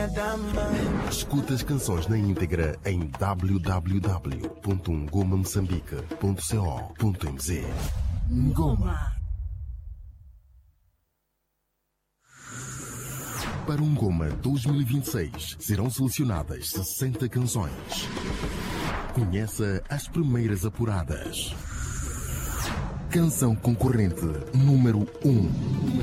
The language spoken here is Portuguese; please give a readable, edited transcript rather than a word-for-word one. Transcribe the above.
minha dama. Escuta as canções na íntegra em www.ngomamoçambique.co.mz. Ngoma. Para o Ngoma 2026 serão selecionadas 60 canções. Conheça as primeiras apuradas. Canção concorrente número 1.